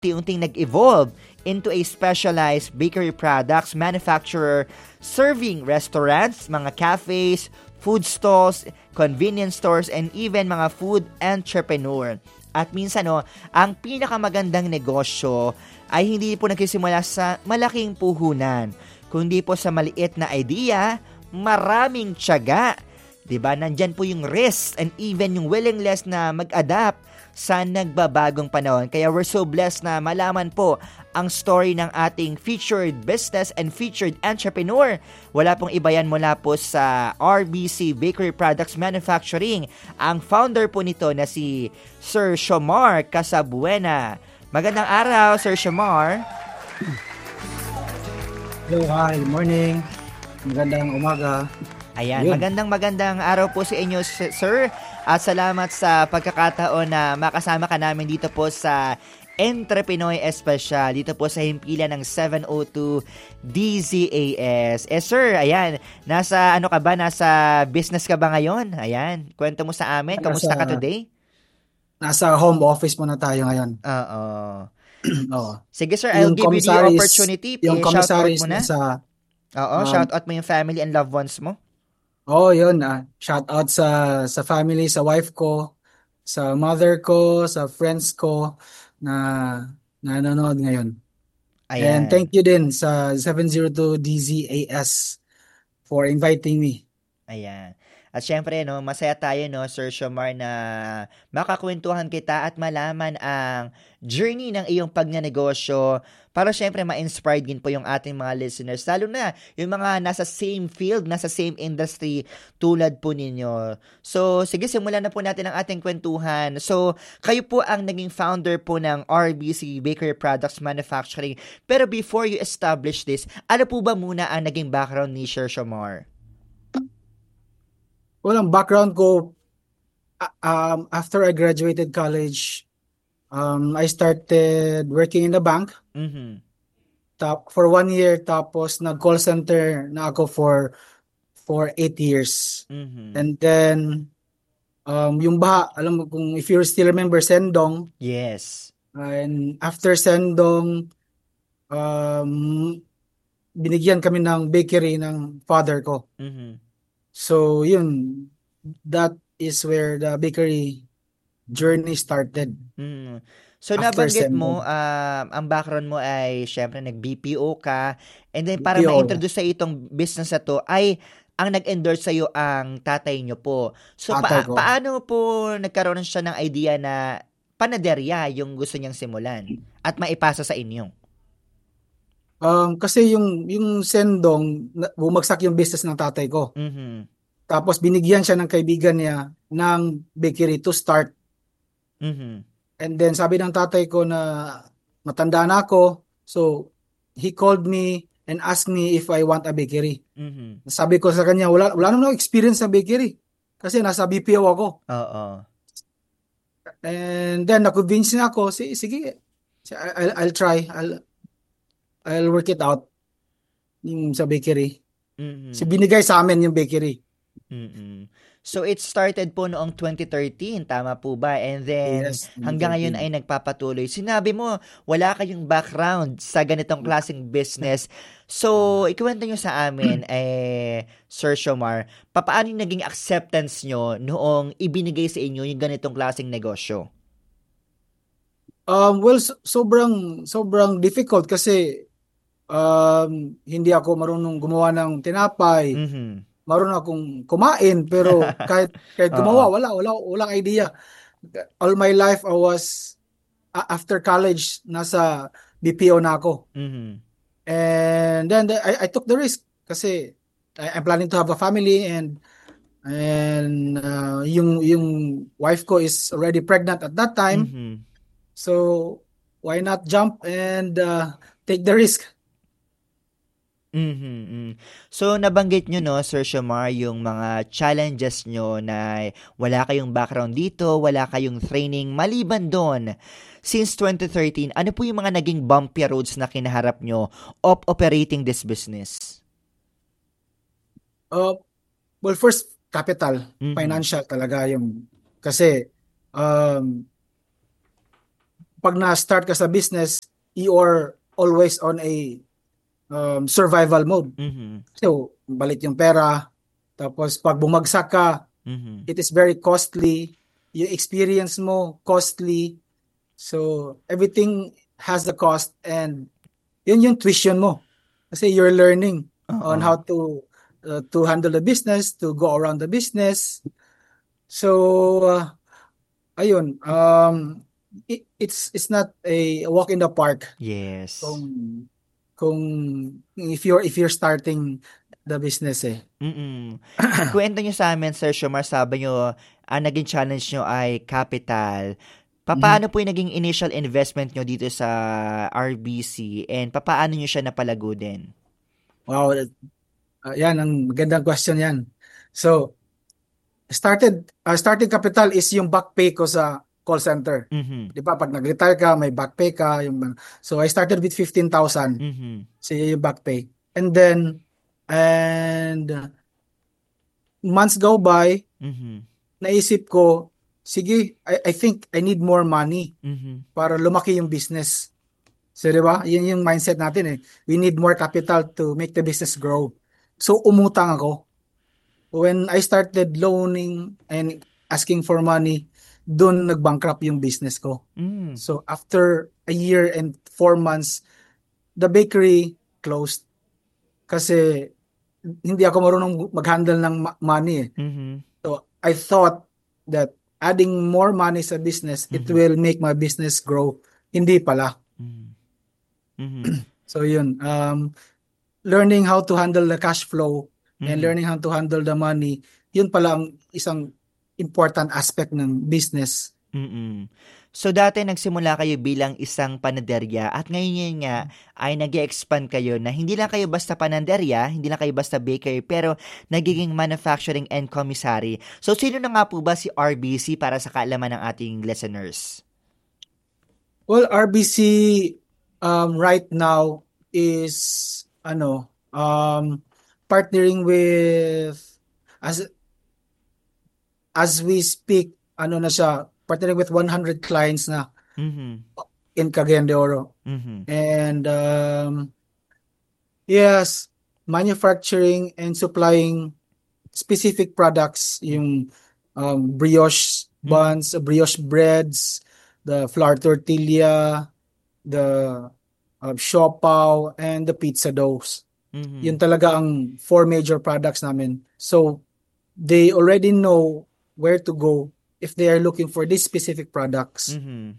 unti-unting nag-evolve into a specialized bakery products manufacturer serving restaurants, mga cafes, food stalls, convenience stores, and even mga food entrepreneur. At minsan ang pinakamagandang negosyo ay hindi po nagsisimula sa malaking puhunan, kundi po sa maliit na idea, maraming tiyaga. Diba? Nandyan po yung risk and even yung willingness na mag-adapt sa nagbabagong panahon. Kaya we're so blessed na malaman po ang story ng ating featured business and featured entrepreneur. Wala pong iba yan mula po sa RBC Bakery Products Manufacturing. Ang founder po nito na si Sir Shomar Casabuena. Magandang araw, Sir Shomar. Hello, hi, good morning. Magandang umaga. Ayan, magandang araw po sa inyo, sir. At salamat sa pagkakataon na makasama ka namin dito po sa Entrepinoy Especial, dito po sa himpilan ng 702 DZAS. Sir, ayan, nasa ano ka ba? Nasa business ka ba ngayon? Ayan, kwento mo sa amin. Kamusta ka today? Nasa home office muna tayo ngayon. Oo. Oo. Sige, sir, I'll give you the opportunity. Yung Shout-out mo na. sa... Shout-out mo yung family and loved ones mo. Yun. Shout out sa family, sa wife ko, sa mother ko, sa friends ko na nanonood ngayon. Ayan. And thank you din sa 702 DZAS for inviting me. Ayan. At syempre, masaya tayo, Sir Shomar, na makakwentuhan kita at malaman ang journey ng iyong pagnanegosyo para syempre ma-inspired din po yung ating mga listeners, lalo na yung mga nasa same field, nasa same industry tulad po ninyo. So, sige, simulan na po natin ang ating kwentuhan. So, kayo po ang naging founder po ng RBC Bakery Products Manufacturing. Pero before you establish this, ano po ba muna ang naging background ni Sir Shomar? Ang background ko, after I graduated college, I started working in the bank for 1 year, tapos nag-call center na ako for 8 years. And then, yung baha, alam mo kung if you still remember Sendong. Yes. And after Sendong, binigyan kami ng bakery ng father ko. So, yun, that is where the bakery journey started. So, nabanggit mo, ang background mo ay, syempre, nag-BPO ka, and then para ma-introduce sa itong business na to, ay, ang nag-endorse sa'yo ang tatay nyo po. So, paano po nagkaroon siya ng idea na panaderya yung gusto niyang simulan at maipasa sa inyo? Kasi yung Sendong, bumagsak yung business ng tatay ko. Tapos binigyan siya ng kaibigan niya ng bakery to start. And then sabi ng tatay ko na matanda na ako. So he called me and asked me if I want a bakery. Sabi ko sa kanya, wala naman experience sa bakery. Kasi nasa BPO ako. And then na-convince niya ako, sige, I'll try. I'll work it out yung sa bakery. So, binigay sa amin yung bakery. So, it started po noong 2013, tama po ba? And then, Yes, hanggang ngayon ay nagpapatuloy. Sinabi mo, wala kayong background sa ganitong klaseng business. So, ikwento nyo sa amin, Sir Shomar, paano yung naging acceptance nyo noong ibinigay sa inyo yung ganitong klaseng negosyo? Sobrang difficult kasi hindi ako marunong gumawa ng tinapay. Marunong akong kumain pero kahit gumawa walang idea. All my life I was after college nasa BPO na ako. And then I took the risk kasi I'm planning to have a family and yung wife ko is already pregnant at that time. So why not jump and take the risk? So, nabanggit nyo, Sir Shomar, yung mga challenges nyo na wala kayong background dito, wala kayong training. Maliban doon, since 2013, ano po yung mga naging bumpy roads na kinaharap nyo of operating this business? Well, first, capital, financial talaga yung, kasi pag na-start ka sa business, you are always on a survival mode. So, balit yung pera. Tapos, pag bumagsak ka, it is very costly. Yung experience mo, costly. So, everything has the cost and yun yung tuition mo. Kasi you're learning on how to handle the business, to go around the business. So, ayun, it's not a walk in the park. Yes. Kung if you're starting the business Kwento niyo sa amin, Sir Shomar, sabi niyo, naging challenge niyo ay capital. Paano po yung naging initial investment niyo dito sa RBC and paano niyo siya napalago din? Wow, yan ang magandang question yan. So, starting capital is yung back pay ko sa call center. Di ba? Pag nag-retire ka, may back pay ka. So, I started with 15,000. So, yung back pay. And then, months go by, naisip ko, sige, I think I need more money para lumaki yung business. So, di ba? Yun yung mindset natin We need more capital to make the business grow. So, umutang ako. When I started loaning and asking for money, doon nag-bankrupt yung business ko. So, after a year and 4 months, the bakery closed. Kasi hindi ako marunong mag-handle ng money So, I thought that adding more money sa business, it will make my business grow. Hindi pala. So, yun. Learning how to handle the cash flow and learning how to handle the money, yun pala ang isang important aspect ng business. So, dati nagsimula kayo bilang isang panaderya at ngayon nga ay nag-expand kayo na hindi lang kayo basta panaderya, hindi lang kayo basta bakery, pero nagiging manufacturing and commissary. So, sino na nga po ba si RBC para sa kaalaman ng ating listeners? Well, RBC right now is partnering with as we speak, na siya, partnering with 100 clients na in Cagayan de Oro. And yes, manufacturing and supplying specific products, yung brioche buns, brioche breads, the flour tortilla, the siopaw, and the pizza doughs. Yun talaga ang 4 major products namin. So, they already know where to go if they are looking for these specific products.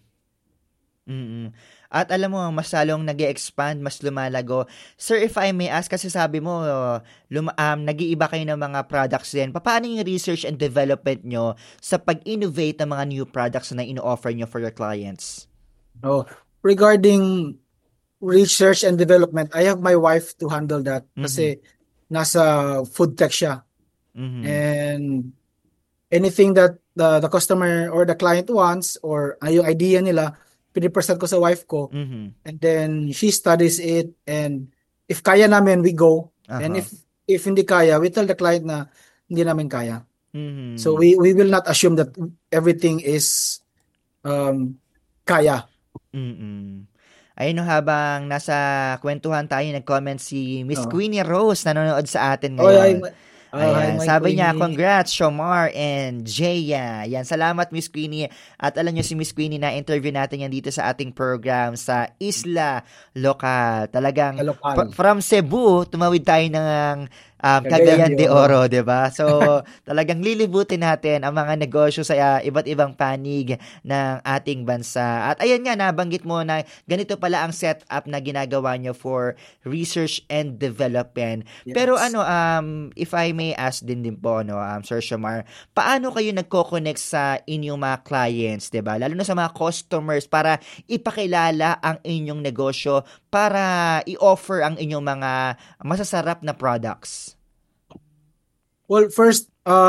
At alam mo, mas lalong nag-expand, mas lumalago. Sir, if I may ask, kasi sabi mo, nag-iiba kayo ng mga products din. Paano yung research and development nyo sa pag-innovate ng mga new products na ino-offer nyo for your clients? Regarding research and development, I have my wife to handle that kasi nasa food tech siya. And anything that the customer or the client wants or yung idea nila, pinipresent ko sa wife ko. And then she studies it, and if kaya namin, we go. And if hindi kaya, we tell the client na hindi namin kaya. So we will not assume that everything is kaya. Ayun no, habang nasa kwentuhan tayo, nag-comment si Miss Queenie Rose, nanonood sa atin ngayon. Ayan, sabi niya, congrats, Shomar and Jaya. Yan, salamat Miss Queenie. At alam niyo si Miss Queenie, na interview natin yan dito sa ating program sa Isla Local. Talagang from Cebu, tumawid tayo ng Cagayan de Oro, 'di ba? So, talagang lilibutin natin ang mga negosyo sa iba't ibang panig ng ating bansa. At ayan nga, nabanggit mo na ganito pala ang setup na ginagawa nyo for research and development. Yes. Pero if I may ask din po, Sir Shomar, paano kayo nagko-connect sa inyong mga clients, 'di ba? Lalo na sa mga customers para ipakilala ang inyong negosyo, para i-offer ang inyong mga masasarap na products? Well, first,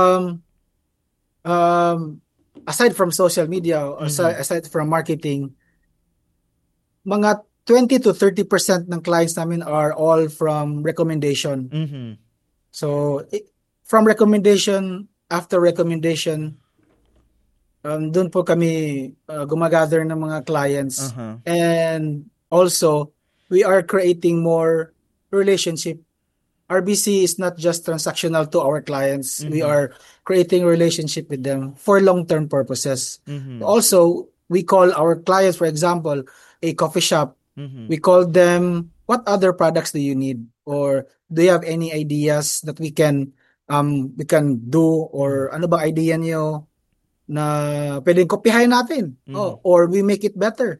aside from social media, aside from marketing, mga 20 to 30% ng clients namin are all from recommendation. So, from recommendation, after recommendation, Doon po kami gumagather ng mga clients. Uh-huh. And also, we are creating more relationship. RBC is not just transactional to our clients. We Mm-hmm. are creating relationship with them for long-term purposes. Mm-hmm. Also, we call our clients, for example, a coffee shop. Mm-hmm. We call them, what other products do you need? Or do you have any ideas that we can do? Or ano bang idea niyo na pwedeng kopyahin natin? Mm-hmm. Or we make it better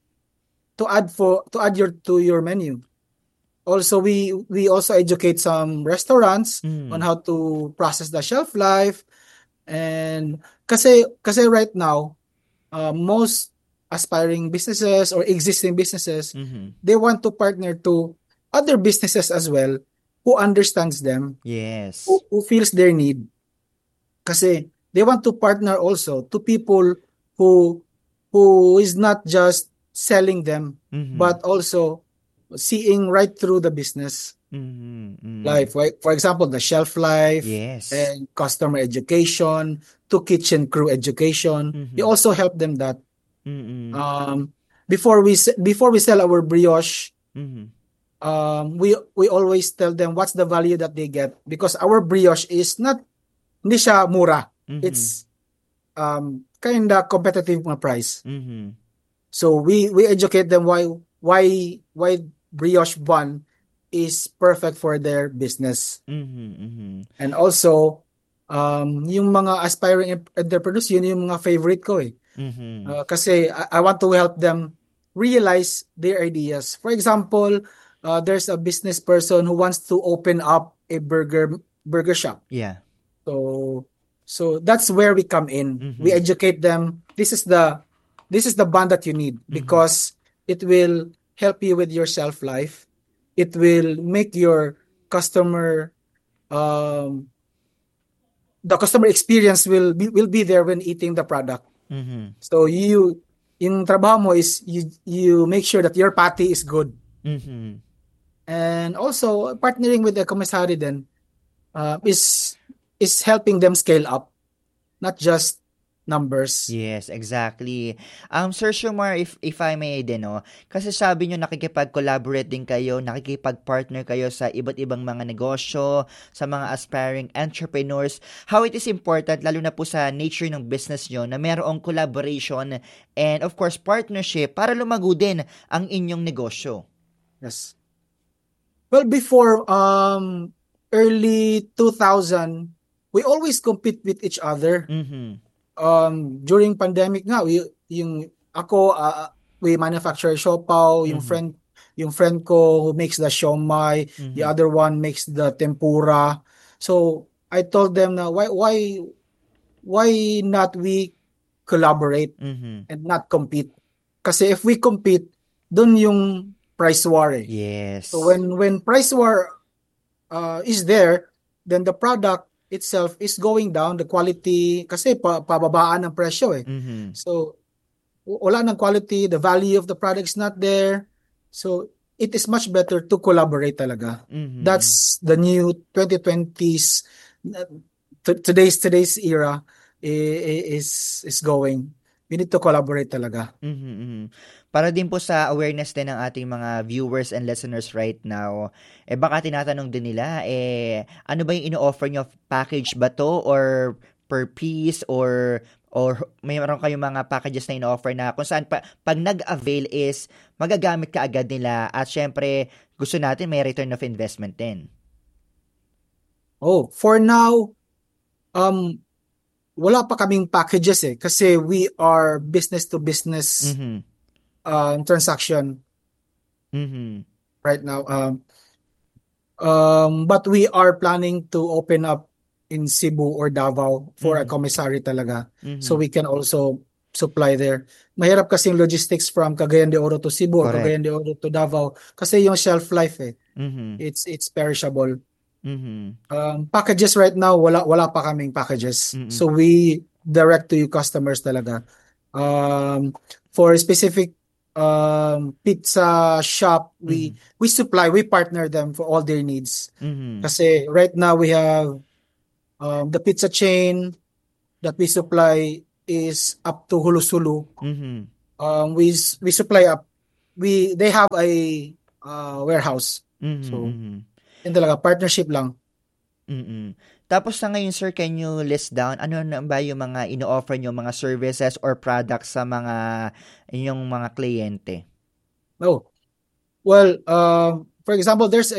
to add to your menu. Also, we also educate some restaurants on how to process the shelf life. And kasi right now, most aspiring businesses or existing businesses, they want to partner to other businesses as well who understands them, Yes. who feels their need. Kasi they want to partner also to people who is not just selling them, but also seeing right through the business. Like, for example, the shelf life, Yes. and customer education, to kitchen crew education. We also help them that. Before we sell our brioche, we always tell them what's the value that they get, because our brioche is hindi siya mura. It's kinda competitive na price. So we educate them why brioche bun is perfect for their business. And also, yung mga aspiring entrepreneurs, yun yung mga favorite ko eh. Kasi I want to help them realize their ideas. For example, there's a business person who wants to open up a burger shop. Yeah. So that's where we come in. We educate them. This is the bun that you need, because it will help you with your shelf life. It will make your customer, the customer experience will be there when eating the product. So yung trabaho mo is you make sure that your patty is good. And also partnering with the commissary then is helping them scale up, not just numbers. Yes, exactly. Sir Shumar, if I may din, no? Kasi sabi nyo nakikipag-collaborate din kayo, nakikipag-partner kayo sa iba't ibang mga negosyo, sa mga aspiring entrepreneurs. How it is important, lalo na po sa nature ng business nyo, na mayroong collaboration and of course partnership para lumago din ang inyong negosyo. Yes. Well, before early 2000, we always compete with each other. During pandemic nga, we manufacture siopaw, yung friend ko who makes the siomai, the other one makes the tempura. So I told them na why not we collaborate and not compete? Kasi if we compete, dun yung price war eh. Yes. So when price war is there, then the product itself is going down, the quality, kasi pababaan ang presyo eh. So wala ng quality, the value of the product is not there. So it is much better to collaborate talaga. That's the new 2020s, today's era is going. We need to collaborate talaga. Para din po sa awareness din ng ating mga viewers and listeners right now, baka tinatanong din nila, ano ba yung ino-offer nyo? Package ba to? Or per piece? Or mayroon kayong mga packages na ino-offer na kung saan pag nag-avail is magagamit ka agad nila, at syempre gusto natin may return of investment din. For now, wala pa kaming packages kasi we are business to business transaction right now. But we are planning to open up in Cebu or Davao for a commissary talaga. So we can also supply there. Mahirap kasi yung logistics from Cagayan de Oro to Cebu, or Cagayan de Oro to Davao, kasi yung shelf life it's perishable. Packages right now, wala pa kaming packages. So we direct to you customers talaga. For specific pizza shop, we partner them for all their needs. Kasi right now we have the pizza chain that we supply is up to Hulusulu. Mhm. We supply up. They have a warehouse. Mhm, So, mhm. yun talaga, partnership lang. Mm. Tapos sa ngayon, sir, can you list down ano na ba yung mga ino-offer niyo, mga services or products sa mga inyong mga kliyente? No. Well, for example, there's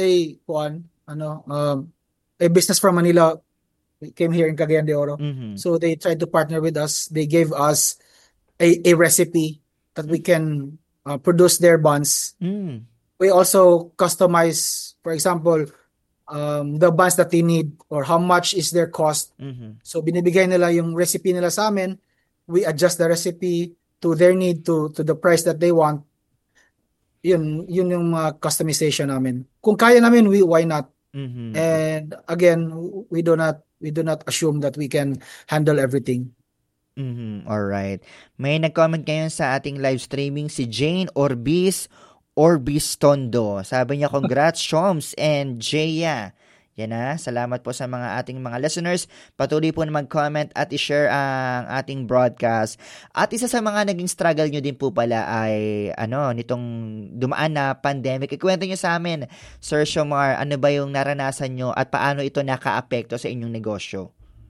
a business from Manila came here in Cagayan de Oro. Mhm. So they tried to partner with us. They gave us a recipe that we can produce their buns. Mm. We also customize, for example, the buns that they need or how much is their cost. Mhm. So binibigay nila yung recipe nila sa amin. We adjust the recipe to their need, to the price that they want. Yun yung mga customization namin. Kung kaya namin, why not? Mhm. And again, we do not assume that we can handle everything. Mhm. Alright. May nag-comment ngayon sa ating live streaming si Jane Orbis Tondo. Sabi niya, congrats, Shoms and Jaya. Yan na. Salamat po sa mga ating mga listeners. Patuloy po na mag-comment at i-share ang ating broadcast. At isa sa mga naging struggle nyo din po pala ay nitong dumaan na pandemic. Ikwento nyo sa amin, Sir Shomar, ano ba yung naranasan nyo at paano ito naka-apekto sa inyong negosyo?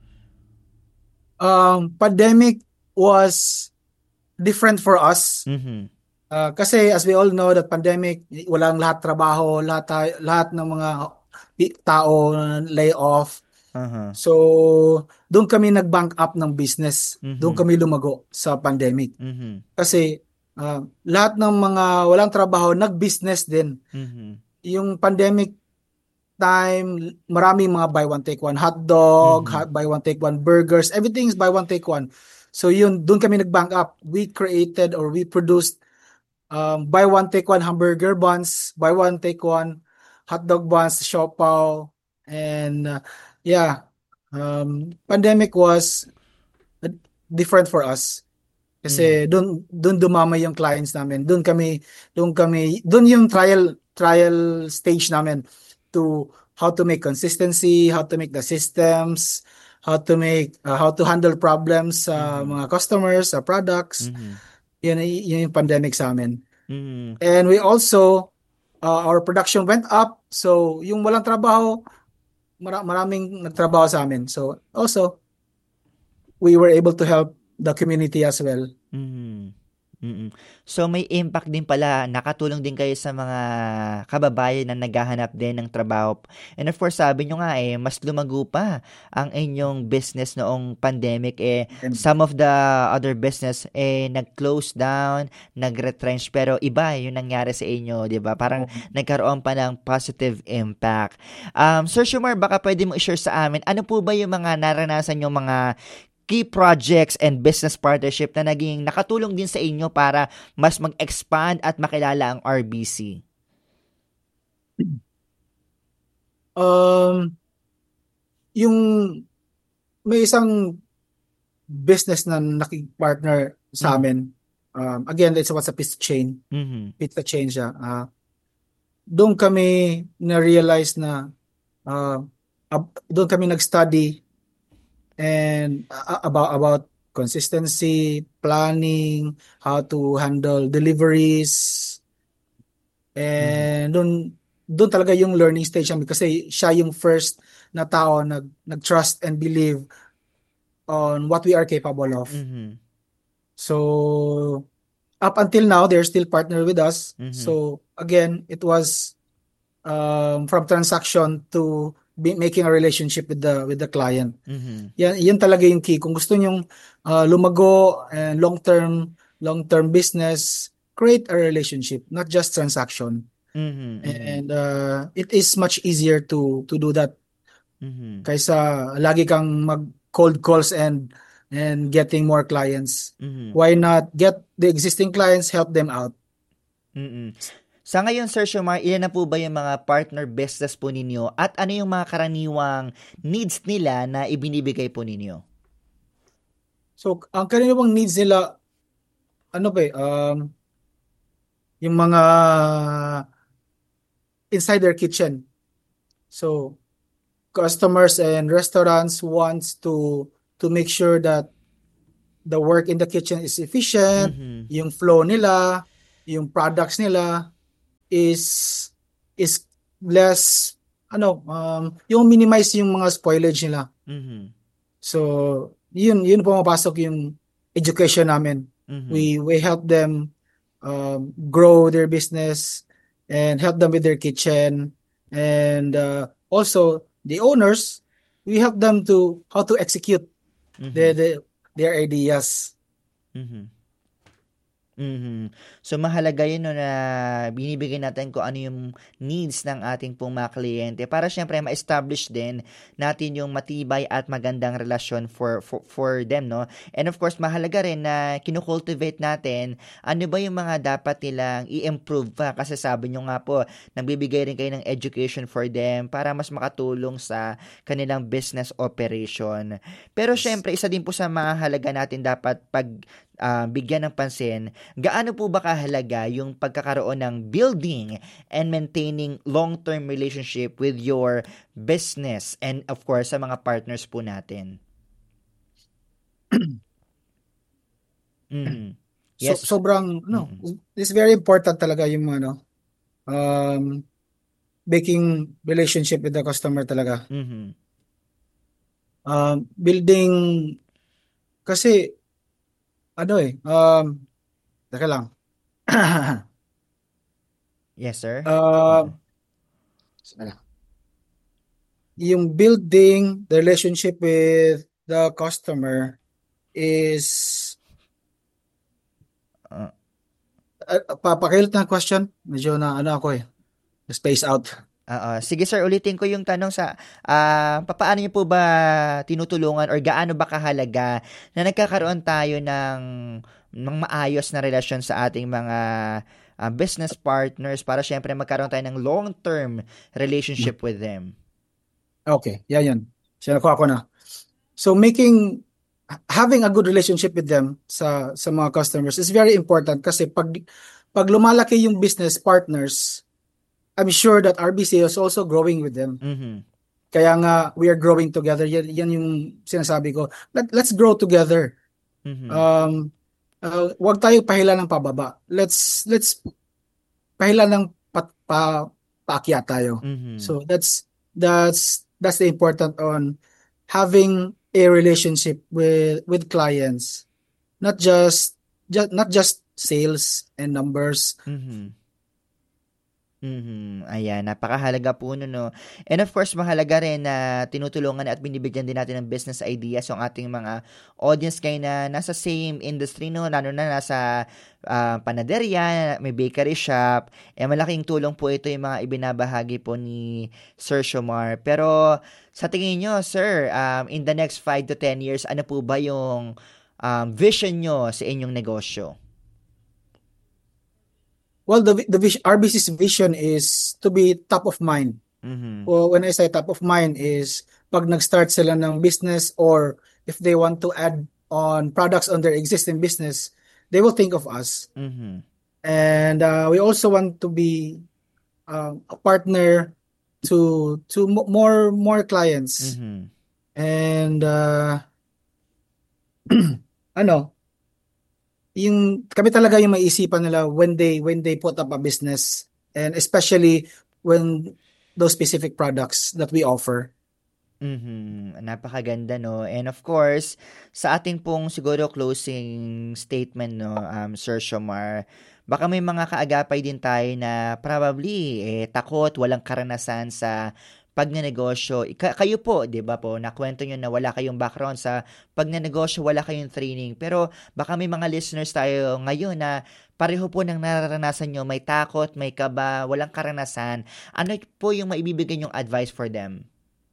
Pandemic was different for us. Mhm. Kasi as we all know that pandemic, walang lahat trabaho, lahat ng mga tao lay off. Uh-huh. So, doon kami nag-bank up ng business. Doon Mhm. kami lumago sa pandemic. Mhm. Kasi lahat ng mga walang trabaho, nag-business din. Mhm. Yung pandemic time, maraming mga buy one take one hot dog, Mhm. buy one take one burgers, everything is buy one take one. So yun, doon kami nag-bank up. We created or we produced buy one take one hamburger buns, buy one take one hot dog buns, siopaw, and pandemic was different for us. Mhm. Kasi doon dumamay yung clients namin. Doon yung trial stage namin to how to make consistency, how to make the systems, how to handle problems sa Mhm. mga customers, sa products. Mhm. Yun yung pandemic sa amin. Mhm. And we also our production went up. So yung walang trabaho, maraming nagtrabaho sa amin. So also we were able to help the community as well. Mhm. Mm. So may impact din pala, nakatulong din kayo sa mga kababayan na naghahanap din ng trabaho. And of course, sabi nyo nga mas lumago pa ang inyong business noong pandemic. Some of the other business nag-close down, nag-retrench, pero iba yung nangyari sa inyo, di ba? Parang nagkaroon pa ng positive impact. Sir Shumar, baka pwede mo i-share sa amin, ano po ba yung mga naranasan yung mga key projects and business partnership na naging nakatulong din sa inyo para mas mag-expand at makilala ang RBC? Yung may isang business na nakipart-partner sa Mhm. amin. Again, it's what's a pizza chain. Mhm. Pizza chain siya. Doon kami na-realize na uh, doon kami nag-study and about consistency, planning, how to handle deliveries, Mhm. and doon talaga yung learning stage namin kasi siya yung first na tao nag-trust and believe on what we are capable of. Mhm. So up until now, they're still partner with us. Mhm. So again, it was from transaction to making a relationship with the client. Mhm. Yan talaga yung key. Kung gusto nyong lumago and long-term business, create a relationship, not just transaction. Mhm. Mhm. And it is much easier to do that Mhm. kaysa lagi kang mag cold calls and getting more clients. Mhm. Why not get the existing clients, help them out? Mhm. Sa ngayon, Sir Shumar, ilan na po ba yung mga partner business po ninyo at ano yung mga karaniwang needs nila na ibinibigay po ninyo? So, ang kanilang needs nila, ano ba yung mga inside their kitchen. So, customers and restaurants wants to make sure that the work in the kitchen is efficient, Mhm. yung flow nila, yung products nila is is less yung minimize yung mga spoilage nila. Mhm. So, yun pumapasok yung education namin. Mhm. We help them grow their business and help them with their kitchen, and also the owners, we help them to how to execute Mhm. their ideas. Mhm. Mhm. So mahalaga 'yun 'no, na binibigay natin kung ano yung needs ng ating pong mga kliyente para siyempre ma-establish din natin yung matibay at magandang relasyon for them 'no. And of course mahalaga rin na kino-cultivate natin ano ba yung mga dapat nilang i-improve pa kasi sabi niyo nga po nagbibigay rin kayo ng education for them para mas makatulong sa kanilang business operation. Pero Yes. siyempre isa din po sa mga halaga natin dapat bigyan ng pansin. Gaano po ba kahalaga yung pagkakaroon ng building and maintaining long-term relationship with your business and of course sa mga partners po natin? Mhm. So Yes. sobrang Mm. it's very important talaga yung um making relationship with the customer talaga. Mhm. Building kasi teka lang. Yes, sir. um Mm. yung building the relationship with the customer is Uh, papakilit na question, medyo na ako space out. Oo. Sige sir, ulitin ko yung tanong sa papaano niyo po ba tinutulungan or gaano ba kahalaga na nagkakaroon tayo ng maayos na relasyon sa ating mga business partners para siyempre magkaroon tayo ng long-term relationship with them? Okay, yan. Sinakuha ko na. So having a good relationship with them sa mga customers is very important kasi pag lumalaki yung business partners, I'm sure that RBC is also growing with them. Mhm. Kaya nga we are growing together. Yan yung sinasabi ko. Let's grow together. Mhm. Um wag tayo pahila ng pababa. Let's pahila ng paakyat tayo. Mhm. So that's the important on having a relationship with clients, not just sales and numbers. Mhm. Mhm, ayan napakahalaga po nun 'no. And of course mahalaga rin na tinutulungan at binibigyan din natin ng business ideas yung ating mga audience kayo na nasa same industry 'no, lalo na nasa, panaderya, may bakery shop, malaking tulong po ito yung mga ibinabahagi po ni Sir Shomar. Pero sa tingin niyo sir, in the next 5 to 10 years ano po ba yung, vision niyo sa inyong negosyo? Well, RBC's vision is to be top of mind. Mhm. Well, when I say top of mind is pag nag-start sila ng business or if they want to add on products on their existing business, they will think of us. Mhm. And we also want to be a partner to more clients. Mhm. And ano, yung kami talaga yung maiisipan nila when they put up a business, and especially when those specific products that we offer. Mhm, napakaganda 'no, and of course, sa ating pong siguro closing statement 'no, Sir Shomar, baka may mga kaagapay din tayo na probably, takot, walang karanasan sa pagnenegosyo. Kayo po 'di ba po, nakuwento niyo na wala kayong background sa pagnenegosyo, wala kayong training. Pero baka may mga listeners tayo ngayon na pareho po ng nararanasan niyo, may takot, may kaba, walang karanasan. Ano po yung maibibigay niyong advice for them?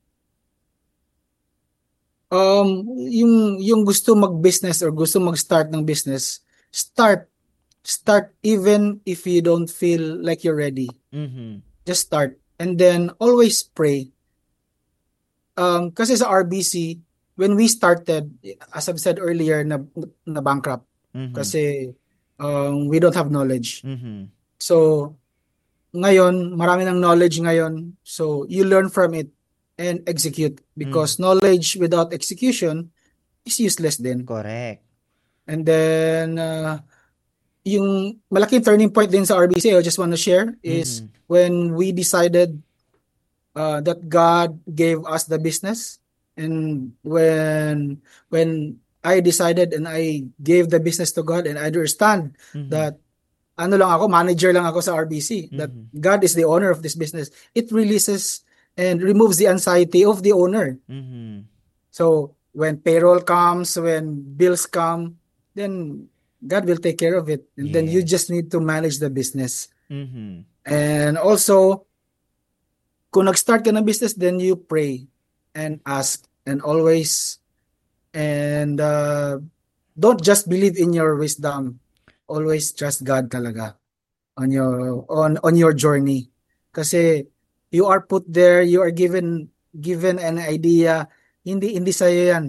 Yung gusto mag-business or gusto mag-start ng business, start even if you don't feel like you're ready. Mhm. Just start, and then always pray. Kasi sa RBC, when we started, as I've said earlier, na bankrupt Mhm. kasi we don't have knowledge. Mhm. So ngayon, marami ng knowledge ngayon. So you learn from it and execute, Mhm. because knowledge without execution is useless din. Correct. And then, yung malaking turning point din sa RBC, I just want to share, is when we decided that God gave us the business. And when I decided and I gave the business to God, and I understand that manager lang ako sa RBC, that God is the owner of this business, it releases and removes the anxiety of the owner. So when payroll comes, when bills come, then God will take care of it. And then you just need to manage the business. And also, kung nag-start ka ng business, then you pray and ask and always, and don't just believe in your wisdom. Always trust God talaga on your journey. Kasi you are put there, you are given an idea, hindi sa'yo yan.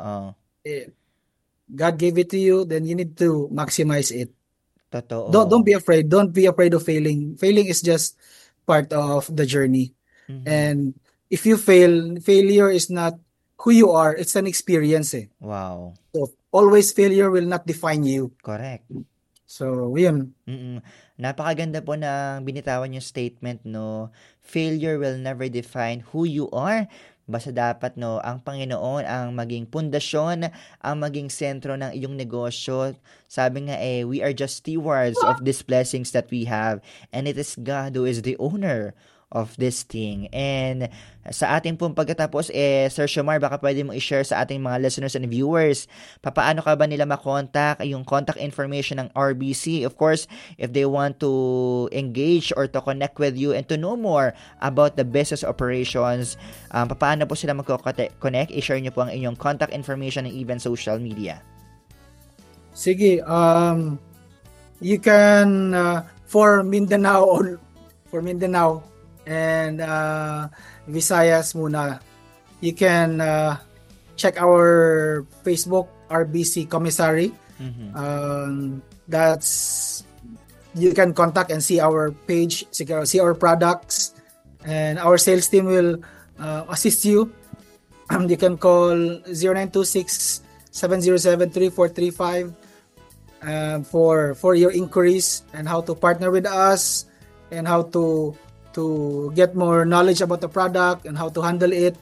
God gave it to you, then you need to maximize it. Totoo. Don't be afraid. Don't be afraid of failing. Failing is just part of the journey. And if you fail, failure is not who you are, it's an experience. Wow. So always failure will not define you. Correct. So, yun. Napakaganda po na binitawan yung statement, no? Failure will never define who you are. Basta dapat, no, ang Panginoon ang maging pundasyon, ang maging sentro ng iyong negosyo. Sabi nga we are just stewards of these blessings that we have. And it is God who is the owner of this thing. And sa ating pong pagkatapos, Sir Shomar, baka pwede mo i-share sa ating mga listeners and viewers, papaano ka ba nila makontak, yung contact information ng RBC? Of course, if they want to engage or to connect with you and to know more about the business operations, papaano po sila mag-connect? I-share nyo po ang inyong contact information and even social media. Sige, you can, for Mindanao and Visayas muna, you can check our Facebook, RBC Commissary. That's, you can contact and see our page, see our products, and our sales team will assist you. You can call 0926-707-3435 for your inquiries and how to partner with us and how to get more knowledge about the product and how to handle it.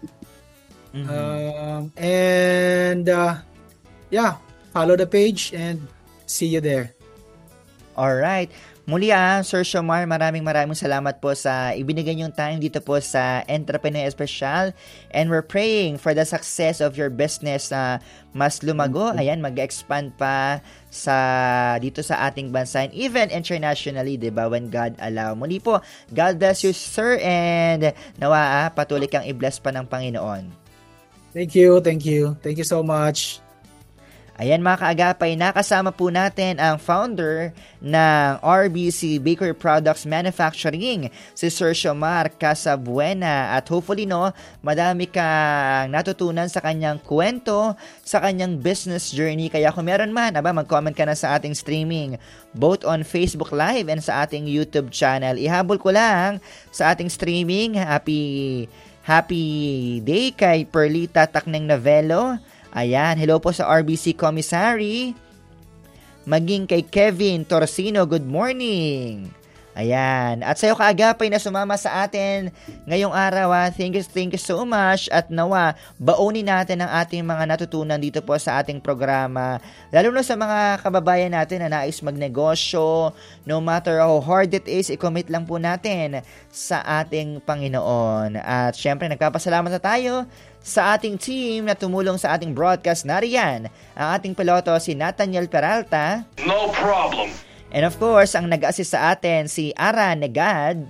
Follow the page and see you there. Alright. Muli Sir Shomar, maraming salamat po sa ibinigay niyong time dito po sa Entrepreneur Special, and we're praying for the success of your business na mas lumago, mag-expand pa dito sa ating bansa and even internationally, diba, when God allow. Muli po, God bless you, sir, and nawa patuloy kang i-bless pa ng Panginoon. Thank you so much. Ayan mga kaagapay, nakasama po natin ang founder ng RBC Bakery Products Manufacturing, si Sir Shomar Casabuena. At hopefully, madami kang natutunan sa kanyang kwento, sa kanyang business journey. Kaya kung meron man, mag-comment ka na sa ating streaming, both on Facebook Live and sa ating YouTube channel. Ihabol ko lang sa ating streaming, happy day kay Perlita Takneng Navelo. Ayan, hello po sa RBC Commissary. Maging kay Kevin Torsino, good morning. Ayan, at sa'yo kaagapay na sumama sa atin ngayong araw. Thank you so much. At nawa, baonin natin ang ating mga natutunan dito po sa ating programa. Lalo na sa mga kababayan natin na nais magnegosyo, no matter how hard it is, i-commit lang po natin sa ating Panginoon. At syempre, nagpapasalamat na tayo sa ating team na tumulong sa ating broadcast. Nariyan ang ating piloto, si Nathaniel Peralta. No problem. And of course, ang nag-assist sa atin, si Ara Negad.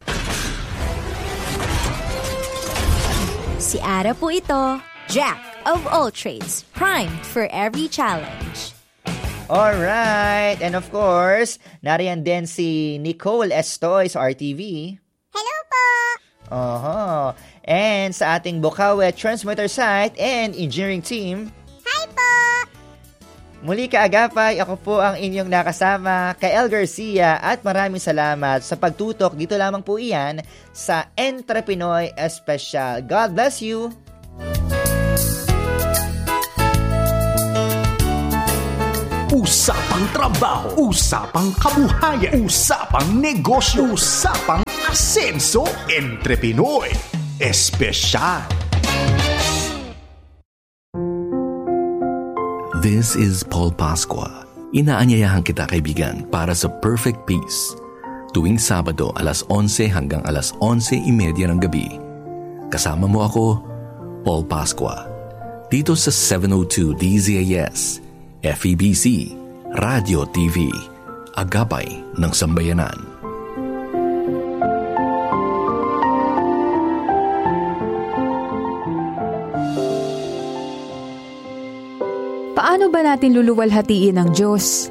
Si Ara po ito, Jack of all trades, primed for every challenge. Alright, and of course, nariyan din si Nicole Estoy sa RTV. Hello po! And sa ating Bukawe Transmitter Site and Engineering Team. Hi po! Muli kaagapay, ako po ang inyong nakasama, Kael Garcia, at maraming salamat sa pagtutok. Dito lamang po iyan sa Entrepreneur Special. God bless you! Usapang trabaho, usapang kabuhayan, usapang negosyo, usapang asenso, entre Pinoy Espesyal. This is Paul Pascua. Inaanyayahan kita, kaibigan, para sa Perfect Peace. Tuwing Sabado, alas 11 hanggang alas 11:30 ng gabi. Kasama mo ako, Paul Pascua. Dito sa 702 DZAS, FEBC, Radio TV, Agapay ng Sambayanan. Paano ba natin luluwalhatiin ang Diyos?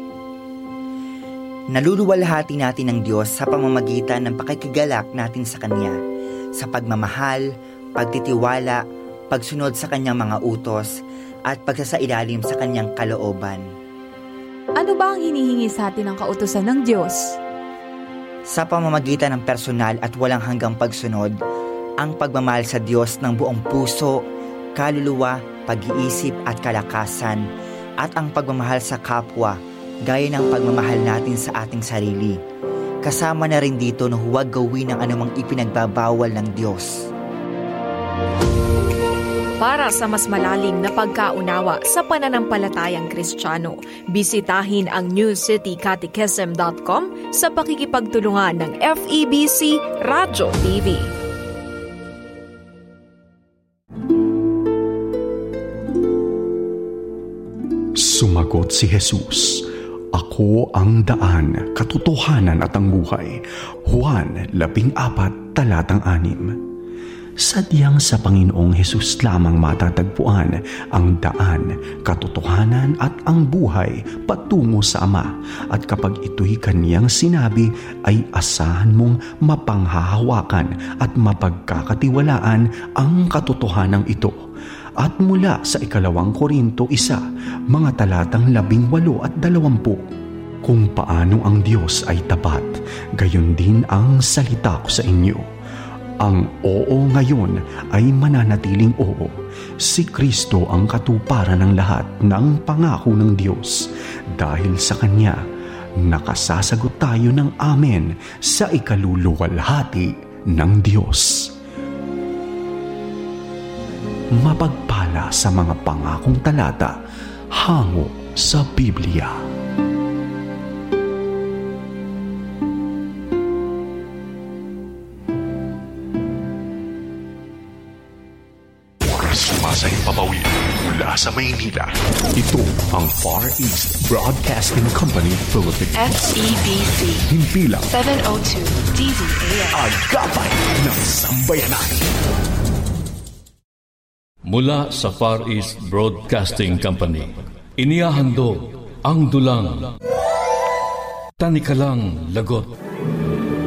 Naluluwalhati natin ng Diyos sa pamamagitan ng pakikigalak natin sa Kanya, sa pagmamahal, pagtitiwala, pagsunod sa Kanyang mga utos, at pagsasailalim sa Kanyang kalooban. Ano ba ang hinihingi sa atin ng kautusan ng Diyos? Sa pamamagitan ng personal at walang hanggang pagsunod, ang pagmamahal sa Diyos ng buong puso, kaluluwa, pag-iisip at kalakasan, at ang pagmamahal sa kapwa, gaya ng pagmamahal natin sa ating sarili. Kasama na rin dito na huwag gawin ang anumang ipinagbabawal ng Diyos. Para sa mas malalim na pagkaunawa sa pananampalatayang Kristiyano, bisitahin ang newcitycatechism.com sa pakikipagtulungan ng FEBC Radio TV. Sumagot si Jesus, "Ako ang daan, katotohanan at ang buhay." Juan 14:6. Sadyang sa Panginoong Hesus lamang matatagpuan ang daan, katotohanan at ang buhay patungo sa Ama. At kapag ito'y Kaniyang sinabi, ay asahan mong mapanghahawakan at mapagkakatiwalaan ang katotohanan ito. At mula sa 2 Korinto 1, mga talatang 18 at 20. Kung paano ang Diyos ay tapat, gayon din ang salita ko sa inyo. Ang oo ngayon ay mananatiling oo. Si Kristo ang katuparan ng lahat ng pangako ng Diyos. Dahil sa Kanya, nakasasagot tayo ng amen sa ikaluluwalhati ng Diyos. Mapagpala sa mga pangakong talata hango sa Biblia. Sumasay papawid mula sa Maynila. Ito ang Far East Broadcasting Company Philippines. FEBC. Himpilang 702 DZAS. Agapay ng Sambayanan. Mula sa Far East Broadcasting Company, inihahandog ang dulang Tanikalang Lagot.